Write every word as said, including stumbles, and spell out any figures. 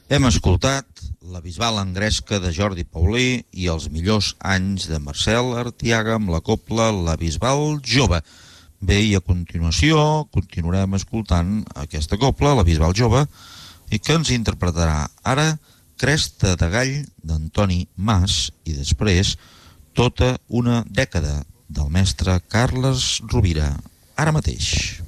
Hem escoltat La Bisbal engresca de Jordi Paulí i Els millors anys de Marcel Artiaga amb la copla La Bisbal jove. Bé, i a continuació continuarem escoltant aquesta copla, La Bisbal jove, i que ens interpretarà ara Cresta de gall d'Antoni Mas i després Tota una dècada del mestre Carles Rovira. Ara mateix.